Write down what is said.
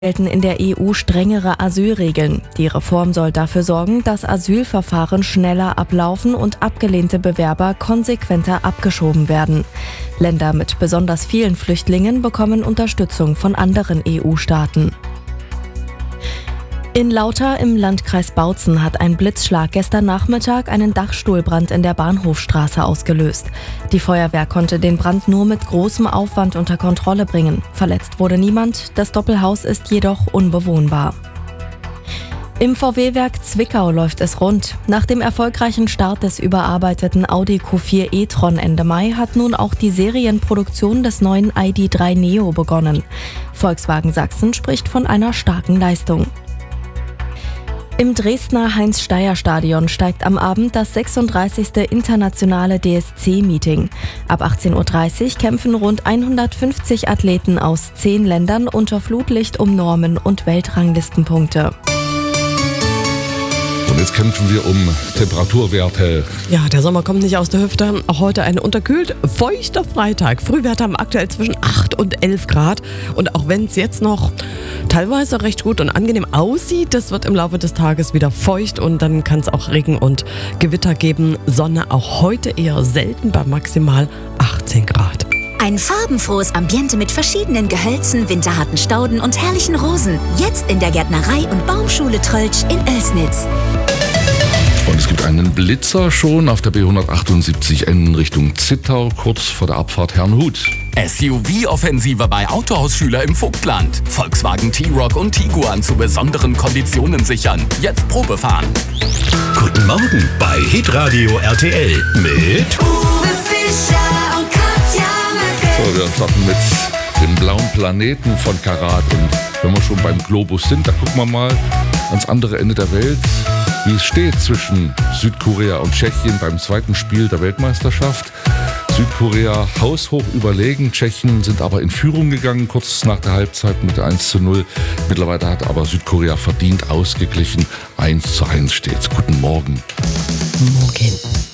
Gelten in der EU strengere Asylregeln. Die Reform soll dafür sorgen, dass Asylverfahren schneller ablaufen und abgelehnte Bewerber konsequenter abgeschoben werden. Länder mit besonders vielen Flüchtlingen bekommen Unterstützung von anderen EU-Staaten. In Lauter im Landkreis Bautzen hat ein Blitzschlag gestern Nachmittag einen Dachstuhlbrand in der Bahnhofstraße ausgelöst. Die Feuerwehr konnte den Brand nur mit großem Aufwand unter Kontrolle bringen. Verletzt wurde niemand, das Doppelhaus ist jedoch unbewohnbar. Im VW-Werk Zwickau läuft es rund. Nach dem erfolgreichen Start des überarbeiteten Audi Q4 e-tron Ende Mai hat nun auch die Serienproduktion des neuen ID.3 Neo begonnen. Volkswagen Sachsen spricht von einer starken Leistung. Im Dresdner Heinz-Steier-Stadion steigt am Abend das 36. internationale DSC-Meeting. Ab 18.30 Uhr kämpfen rund 150 Athleten aus 10 Ländern unter Flutlicht um Normen und Weltranglistenpunkte. Und jetzt kämpfen wir um Temperaturwerte. Ja, der Sommer kommt nicht aus der Hüfte. Auch heute ein unterkühlt, feuchter Freitag. Frühwerte haben aktuell zwischen 8 und 11 Grad. Und auch wenn es jetzt noch teilweise recht gut und angenehm aussieht, das wird im Laufe des Tages wieder feucht und dann kann es auch Regen und Gewitter geben. Sonne auch heute eher selten bei maximal 18 Grad. Ein farbenfrohes Ambiente mit verschiedenen Gehölzen, winterharten Stauden und herrlichen Rosen. Jetzt in der Gärtnerei und Baumschule Tröltsch in Oelsnitz. Und es gibt einen Blitzer schon auf der B178 in Richtung Zittau, kurz vor der Abfahrt Herrnhut. SUV-Offensive bei Autohausschüler im Vogtland. Volkswagen T-Roc und Tiguan zu besonderen Konditionen sichern. Jetzt Probefahren. Guten Morgen bei Hitradio RTL mit Uwe Fischer und Katja Merkel. So, wir starten mit dem blauen Planeten von Karat. Und wenn wir schon beim Globus sind, da gucken wir mal ans andere Ende der Welt, wie es steht zwischen Südkorea und Tschechien beim zweiten Spiel der Weltmeisterschaft. Südkorea haushoch überlegen, Tschechien sind aber in Führung gegangen, kurz nach der Halbzeit mit 1:0. Mittlerweile hat aber Südkorea verdient ausgeglichen, 1:1 steht's. Guten Morgen. Morgen.